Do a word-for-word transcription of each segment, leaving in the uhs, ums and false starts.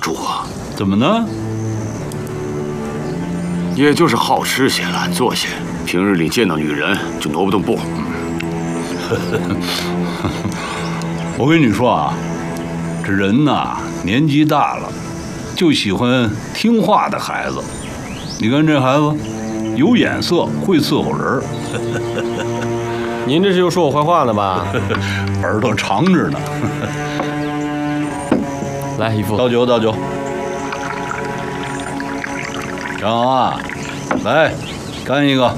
住啊！ 怎么呢？ 也就是好吃些、懒做些，平日里见到女人就挪不动步。 我跟你说啊，这人呐，年纪大了，就喜欢听话的孩子。你看这孩子，有眼色，会伺候人。 您这是又说我坏话呢吧？ 耳朵长着呢。 来，姨父， 倒酒，倒酒。张昂啊，来，干一个。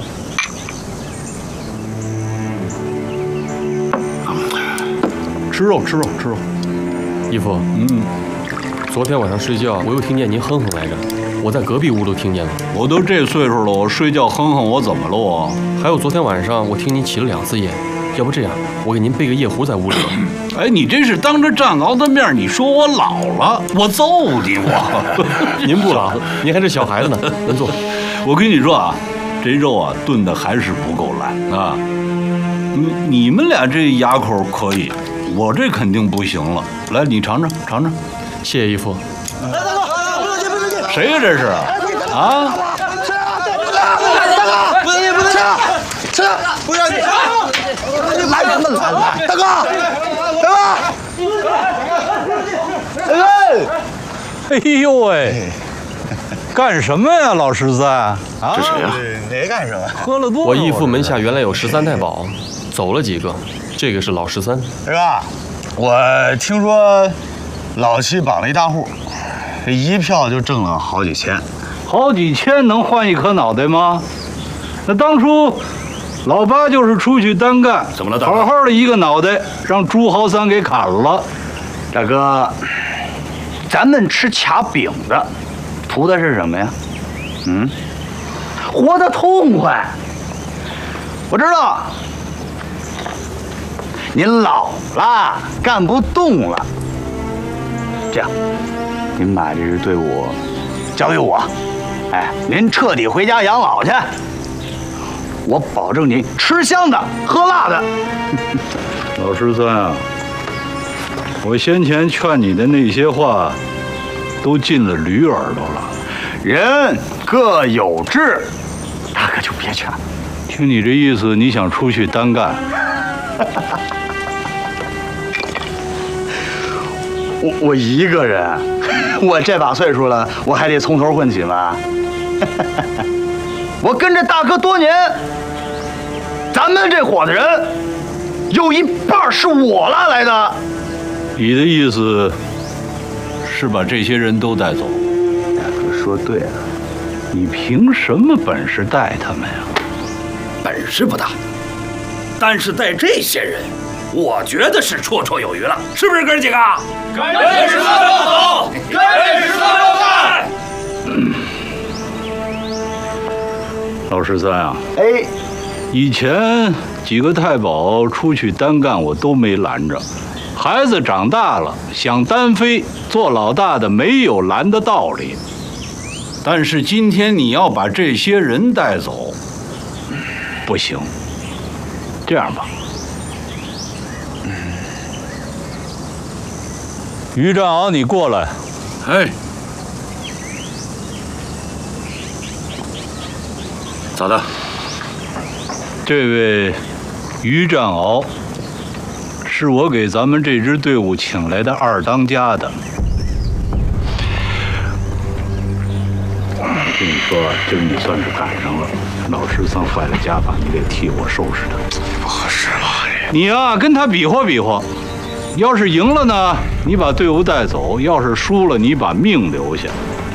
吃肉，吃肉，吃肉。 姨父， 嗯， 昨天晚上睡觉，我又听见您哼哼来着，我在隔壁屋都听见了。 我都这岁数了，我睡觉哼哼，我怎么了我？ 还有昨天晚上我听您起了两次夜，要不这样，我给您备个夜壶在屋里。 哎，你这是当着战鳌的面，你说我老了，我揍你我！ 您不老，您还是小孩子呢。您坐。 我跟你说啊，这肉啊炖的还是不够烂啊。你你们俩这牙口可以，我这肯定不行了。来，你尝尝，尝尝。 谢谢姨父。 来，大哥，不能进，不能进。 谁呀这是？啊？ 吃啊！大哥，不能进，不能进。吃，不让你。来什么来来？大哥，大哥，大哥。 哎呦喂！干什么呀，老十三？啊， 这谁呀？ 没干什么。 喝了多少？ 我义父门下原来有十三太保，走了几个，这个是老十三。 大哥，我听说老七绑了一大户，这一票就挣了好几千。 好几千能换一颗脑袋吗？那当初老八就是出去单干， 怎么了大哥好好的一个脑袋让朱豪三给砍了。 大哥，咱们吃卡饼的，图的是什么呀？嗯，活得痛快。我知道，您老了，干不动了。这样，您把这支队伍交给我，哎，您彻底回家养老去。我保证您吃香的，喝辣的。 老十三啊，我先前劝你的那些话，都进了驴耳朵了。 人各有志，大哥就别劝了。 听你这意思，你想出去单干？ 我我一个人，我这把岁数了，我还得从头混起吗？我跟着大哥多年，咱们这伙子人有一半是我拉来的。 你的意思是把这些人都带走？ 大哥说对了， 你凭什么本事带他们呀？ 本事不大，但是带这些人，我觉得是绰绰有余了，是不是哥儿几个？跟着十三招走，跟着十三招干。 老十三啊， 哎， 以前几个太保出去单干，我都没拦着。孩子长大了，想单飞做老大的，没有拦的道理。但是今天你要把这些人带走，不行。这样吧，于占鳌，你过来。 哎， 咋的？ 这位于占鳌，是我给咱们这支队伍请来的二当家的。我跟你说，今儿你算是赶上了，老十三坏了家法，你得替我收拾他。 不合适吧？ 你呀、啊，跟他比划比划，要是赢了呢，你把队伍带走；要是输了，你把命留下。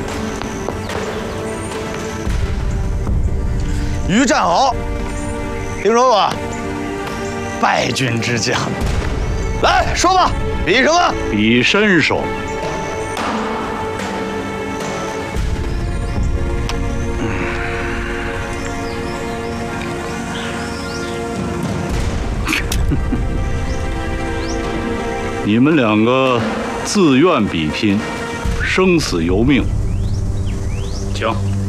于占鳌，听说过？败军之将。来说吧，比什么？ 比身手。你们两个自愿比拼，生死由命。请。